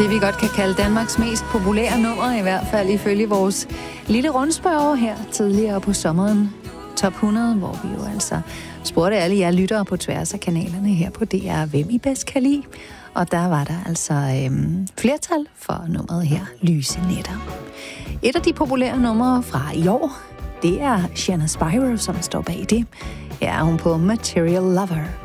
Det vi godt kan kalde Danmarks mest populære nummer, i hvert fald ifølge vores lille rundspørg her tidligere på sommeren. Top 100, hvor vi jo altså spurgte alle jer lyttere på tværs af kanalerne her på DR, hvem I bedst kan lide. Og der var der altså flertal for nummeret her, Lyse Nætter. Et af de populære numre fra i år, det er Shanna Spyro, som står bag det. Her er hun på Material Lover.